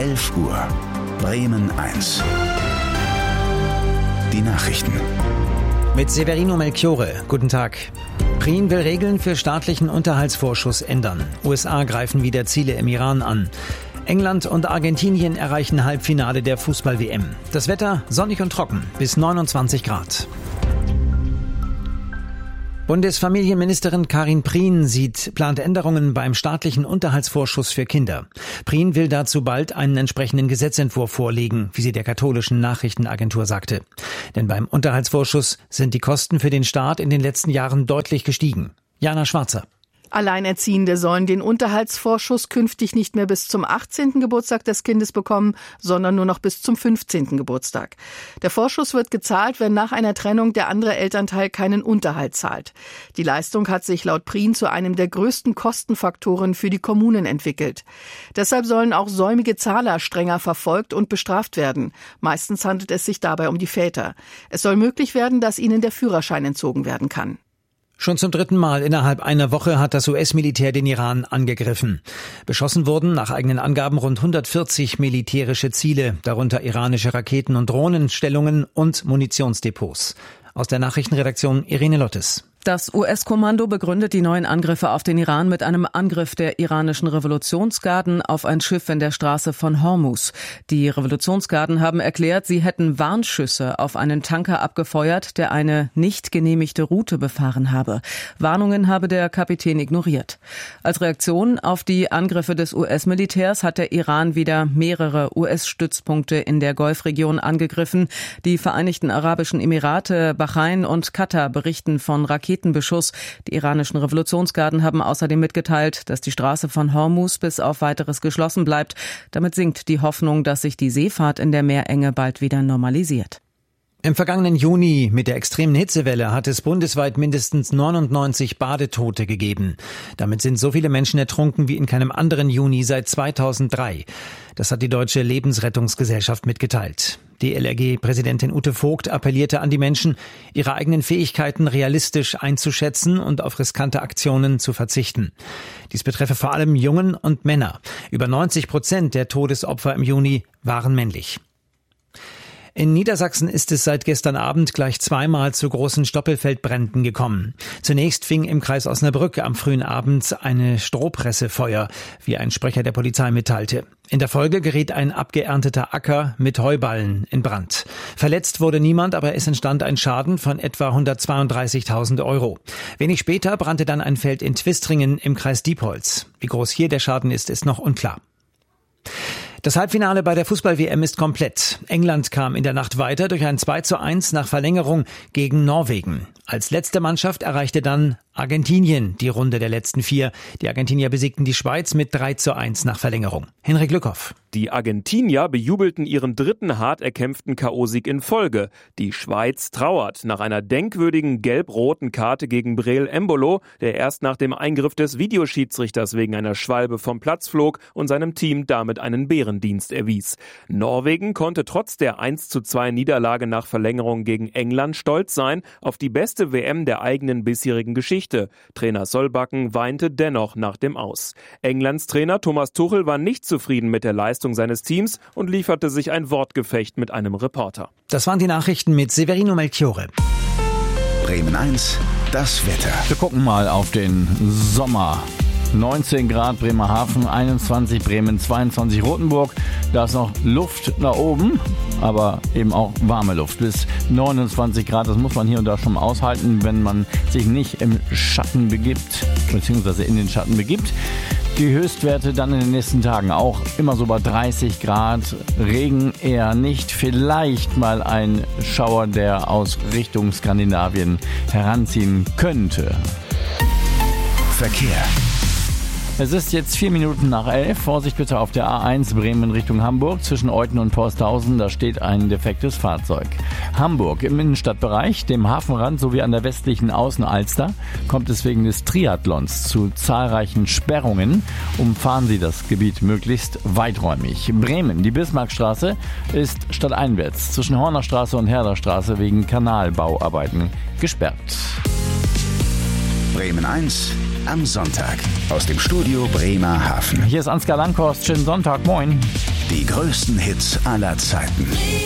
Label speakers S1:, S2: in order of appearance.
S1: 11 Uhr. Bremen 1. Die Nachrichten.
S2: Mit Severino Melchiorre. Guten Tag. Prien will Regeln für staatlichen Unterhaltsvorschuss ändern. USA greifen wieder Ziele im Iran an. England und Argentinien erreichen Halbfinale der Fußball-WM. Das Wetter sonnig und trocken, bis 29 Grad. Bundesfamilienministerin Karin Prien plant Änderungen beim staatlichen Unterhaltsvorschuss für Kinder. Prien will dazu bald einen entsprechenden Gesetzentwurf vorlegen, wie sie der katholischen Nachrichtenagentur sagte. Denn beim Unterhaltsvorschuss sind die Kosten für den Staat in den letzten Jahren deutlich gestiegen. Jana Schwarzer.
S3: Alleinerziehende sollen den Unterhaltsvorschuss künftig nicht mehr bis zum 18. Geburtstag des Kindes bekommen, sondern nur noch bis zum 15. Geburtstag. Der Vorschuss wird gezahlt, wenn nach einer Trennung der andere Elternteil keinen Unterhalt zahlt. Die Leistung hat sich laut Prien zu einem der größten Kostenfaktoren für die Kommunen entwickelt. Deshalb sollen auch säumige Zahler strenger verfolgt und bestraft werden. Meistens handelt es sich dabei um die Väter. Es soll möglich werden, dass ihnen der Führerschein entzogen werden kann.
S2: Schon zum 3. Mal innerhalb einer Woche hat das US-Militär den Iran angegriffen. Beschossen wurden nach eigenen Angaben rund 140 militärische Ziele, darunter iranische Raketen- und Drohnenstellungen und Munitionsdepots. Aus der Nachrichtenredaktion Irene Lottes.
S4: Das US-Kommando begründet die neuen Angriffe auf den Iran mit einem Angriff der iranischen Revolutionsgarden auf ein Schiff in der Straße von Hormuz. Die Revolutionsgarden haben erklärt, sie hätten Warnschüsse auf einen Tanker abgefeuert, der eine nicht genehmigte Route befahren habe. Warnungen habe der Kapitän ignoriert. Als Reaktion auf die Angriffe des US-Militärs hat der Iran wieder mehrere US-Stützpunkte in der Golfregion angegriffen. Die Vereinigten Arabischen Emirate, Bahrain und Katar berichten von Raketenbeschuss. Die iranischen Revolutionsgarden haben außerdem mitgeteilt, dass die Straße von Hormuz bis auf Weiteres geschlossen bleibt. Damit sinkt die Hoffnung, dass sich die Seefahrt in der Meerenge bald wieder normalisiert.
S2: Im vergangenen Juni mit der extremen Hitzewelle hat es bundesweit mindestens 99 Badetote gegeben. Damit sind so viele Menschen ertrunken wie in keinem anderen Juni seit 2003. Das hat die Deutsche Lebensrettungsgesellschaft mitgeteilt. DLRG-Präsidentin Ute Vogt appellierte an die Menschen, ihre eigenen Fähigkeiten realistisch einzuschätzen und auf riskante Aktionen zu verzichten. Dies betreffe vor allem Jungen und Männer. Über 90% der Todesopfer im Juni waren männlich. In Niedersachsen ist es seit gestern Abend gleich zweimal zu großen Stoppelfeldbränden gekommen. Zunächst fing im Kreis Osnabrück am frühen Abend eine Strohpresse Feuer, wie ein Sprecher der Polizei mitteilte. In der Folge geriet ein abgeernteter Acker mit Heuballen in Brand. Verletzt wurde niemand, aber es entstand ein Schaden von etwa 132.000 Euro. Wenig später brannte dann ein Feld in Twistringen im Kreis Diepholz. Wie groß hier der Schaden ist noch unklar. Das Halbfinale bei der Fußball-WM ist komplett. England kam in der Nacht weiter durch ein 2:1 nach Verlängerung gegen Norwegen. Als letzte Mannschaft erreichte dann Argentinien die Runde der letzten 4. Die Argentinier besiegten die Schweiz mit 3:1 nach Verlängerung. Henrik Lückhoff.
S5: Die Argentinier bejubelten ihren 3. hart erkämpften K.O.-Sieg in Folge. Die Schweiz trauert nach einer denkwürdigen gelb-roten Karte gegen Breel Embolo, der erst nach dem Eingriff des Videoschiedsrichters wegen einer Schwalbe vom Platz flog und seinem Team damit einen Bärendienst erwies. Norwegen konnte trotz der 1:2 Niederlage nach Verlängerung gegen England stolz sein auf die beste WM der eigenen bisherigen Geschichte. Trainer Solbakken weinte dennoch nach dem Aus. Englands Trainer Thomas Tuchel war nicht zufrieden mit der Leistung seines Teams und lieferte sich ein Wortgefecht mit einem Reporter.
S2: Das waren die Nachrichten mit Severino Melchiorre.
S1: Bremen 1, das Wetter.
S6: Wir gucken mal auf den Sommer. 19 Grad Bremerhaven, 21 Bremen, 22 Rotenburg. Da ist noch Luft nach oben, aber eben auch warme Luft. Bis 29 Grad, das muss man hier und da schon mal aushalten, wenn man sich nicht im Schatten begibt, beziehungsweise in den Schatten begibt. Die Höchstwerte dann in den nächsten Tagen auch immer so bei 30 Grad. Regen eher nicht. Vielleicht mal ein Schauer, der aus Richtung Skandinavien heranziehen könnte.
S1: Verkehr.
S6: Es ist jetzt 4 Minuten nach 11. Vorsicht bitte auf der A1 Bremen Richtung Hamburg zwischen Euthen und Porsthausen. Da steht ein defektes Fahrzeug. Hamburg im Innenstadtbereich, dem Hafenrand sowie an der westlichen Außenalster kommt es wegen des Triathlons zu zahlreichen Sperrungen. Umfahren Sie das Gebiet möglichst weiträumig. Bremen, die Bismarckstraße ist stadteinwärts zwischen Hornerstraße und Herderstraße wegen Kanalbauarbeiten gesperrt.
S1: Bremen 1 am Sonntag aus dem Studio Bremerhaven.
S6: Hier ist Ansgar Langhorst. Schönen Sonntag. Moin.
S1: Die größten Hits aller Zeiten.